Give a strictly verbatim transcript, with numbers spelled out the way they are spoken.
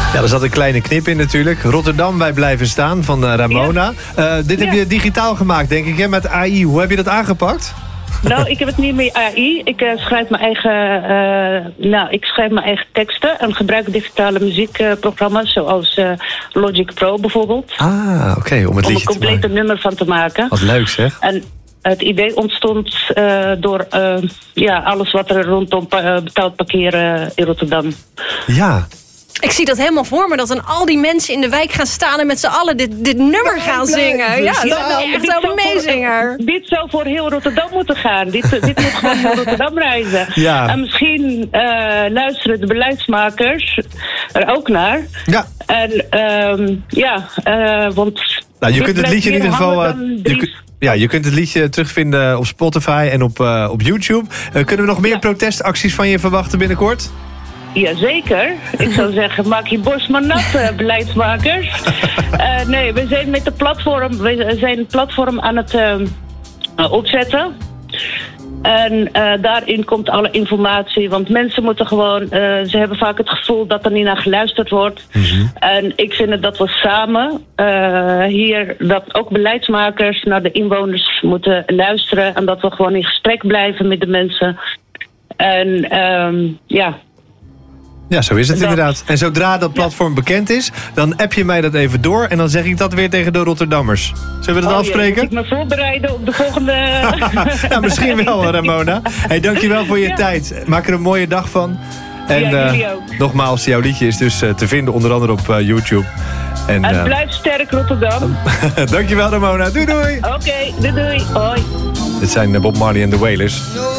Ja, er zat een kleine knip in natuurlijk. Rotterdam, wij blijven staan van uh, Ramona. Ja. Uh, dit ja. heb je digitaal gemaakt, denk ik, hè, met A I. Hoe heb je dat aangepakt? Nou, ik heb het niet met A I. Ik uh, schrijf mijn eigen, uh, nou, ik schrijf mijn eigen teksten en gebruik digitale muziekprogramma's uh, zoals uh, Logic Pro bijvoorbeeld. Ah, oké, okay, om het om liedje een complete nummer van te maken. Wat leuk zeg. En het idee ontstond uh, door uh, ja, alles wat er rondom pa- betaald parkeren in Rotterdam. Ja. Ik zie dat helemaal voor me, dat dan al die mensen in de wijk gaan staan en met z'n allen dit, dit nummer ja, gaan zingen. Ja, dat is nou, echt zo'n meezinger. Voor, dit zou voor heel Rotterdam moeten gaan. Dit, dit moet gewoon voor Rotterdam reizen. Ja. En misschien uh, luisteren de beleidsmakers er ook naar. Ja. En um, ja, uh, want... Nou, je kunt het liedje in ieder geval... Uh, je kun, ja, je kunt het liedje terugvinden op Spotify en op, uh, op YouTube. Uh, kunnen we nog meer ja. protestacties van je verwachten binnenkort? Jazeker. Ik zou zeggen, maak je borst maar nat, uh, beleidsmakers. Uh, nee, we zijn met de platform, we zijn het platform aan het uh, uh, opzetten. En uh, daarin komt alle informatie. Want mensen moeten gewoon... Uh, ze hebben vaak het gevoel dat er niet naar geluisterd wordt. Mm-hmm. En ik vind het dat we samen uh, hier... dat ook beleidsmakers naar de inwoners moeten luisteren. En dat we gewoon in gesprek blijven met de mensen. En um, ja... Ja, zo is het dat, inderdaad. En zodra dat platform ja. bekend is, dan app je mij dat even door... en dan zeg ik dat weer tegen de Rotterdammers. Zullen we dat oh, afspreken? Moet ik me voorbereiden op de volgende... ja, misschien wel, Ramona. Hey, dankjewel voor je ja. tijd. Maak er een mooie dag van. En ja, uh, nogmaals, jouw liedje is dus uh, te vinden, onder andere op uh, YouTube. En, en uh, blijf sterk, Rotterdam. Dankjewel, Ramona. Doei, doei. Oké, okay, doei, doei. Hoi. Dit zijn Bob Marley en de Wailers.